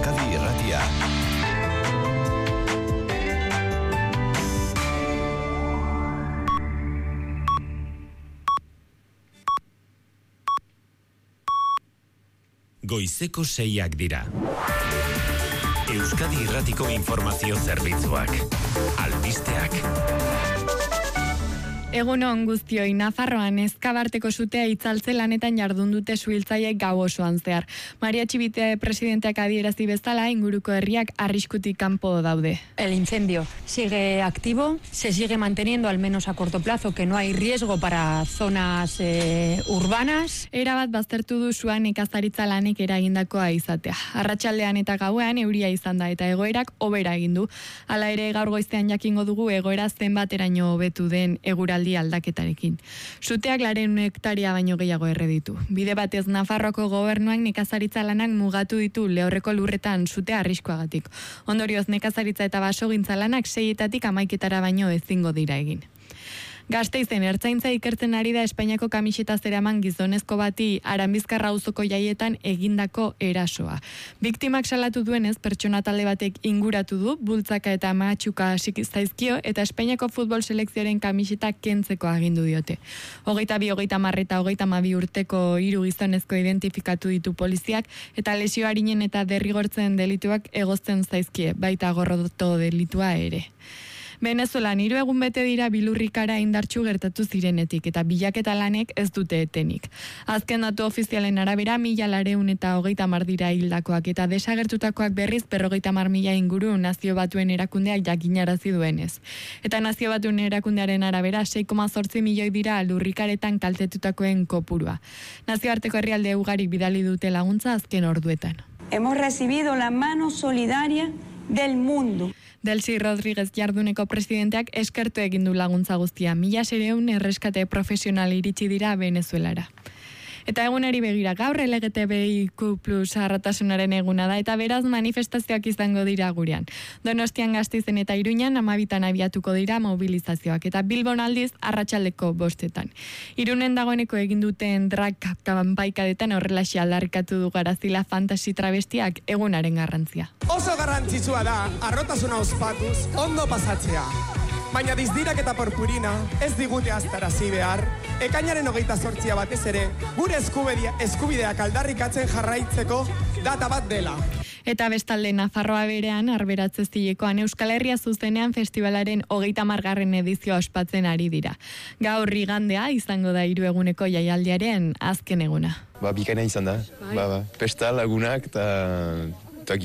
Euskadi Irratia. Goizeko 6 dira. Euskadi Irratiko informazio zerbitzuak. Albisteak. Egun on guztioi, Nafarroan Ezkabarteko sutea itzaltze lanetan jardun dute suhiltzaileek gau osoan zehar. Maria Txibite presidenteak adierazi bezala, inguruko herriak arriskutik kanpo daude. El incendio sigue activo, se sigue manteniendo al menos a corto plazo que no hay riesgo para zonas urbanas. Erabat baztertu du suan nekazaritza lanek eragindakoa izatea. Arratsaldean eta gauean euria izan da eta egoerak hobera egin du. Hala ere gaur goizean jakingo dugu egoera zenbateraino hobetu den eguraldi aldaketarekin. Suteak 400 hektaria baino gehiago erreditu. Bide batez Nafarroako gobernuak nekazaritza lanak mugatu ditu lehorreko lurretan sutea arriskuagatik. Ondorioz nekazaritza eta basogintza lanak 6-etatik 11-etara baino ezingo dira egin. Gasteizen ertzaintza ikertzen ari da Espainiako kamiseta zeraman gizonezko bati Aranbizkarra auzoko jaietan egindako erasoa. Biktimak salatu duenez, pertsona talde batek inguratu du, bultzaka eta mahatxuka zaizkio eta Espainiako futbol selekzioaren kamiseta kentzeko agindu diote. 22, 30 eta 32 urteko 3 gizonezko identifikatu ditu poliziak eta lesio arinen eta derrigortzen delituak egozten zaizkie, baita gorroto delitua ere. Venezuelan 3 egun bete dira bilurrikara indartsu gertatu zirenetik eta bilaketa lanek ez dute etenik. Azken datu ofizialen arabera 1.430 dira hildakoak eta desagertutakoak berriz 50.000 inguru Nazio Batuen erakundeak jakinarazi duenez. Eta Nazio Batuen erakundearen arabera 6,8 milioi dira lurrikaretan kaltetutakoen kopurua. Nazioarteko herrialde ugarik bidali dute laguntza azken orduetan. Hemos recibido la mano solidaria del mundo. Delcy Rodríguez jarduneko presidenteak eskertu egin du laguntza guztia. 1.600 erreskate profesional iritsi dira Venezuelara. Eta egunari begira gaur LGTBIQ+ arratasunaren eguna da eta beraz manifestazioak izango dira gurean. Donostian, Gasteizen eta Iruñan 12 abiatuko dira mobilizazioak eta Bilbon aldiz arratsaldeko 5:00. Irunen dagoeneko egin duten drag kanpaikadetan horrelaxe aldarrikatu du Garazila Fantasy travestiak egunaren garrantzia. Oso garrantzitsua da arrotasuna ospatuz ondo pasatzea. Baina dizdirak eta purpurina ez digute aztarazi behar, ekainaren 28 batez ere, gure eskubideak aldarrikatzen jarraitzeko data bat dela. Eta bestalde Nafarroa berean, Arberatze Zilekoan Euskal Herria zuzenean festivalaren 30. edizioa ospatzen ari dira. Gaur igandea izango da 3 eguneko jaialdiaren azken eguna. Bikaina izan da. Pesta lagunak eta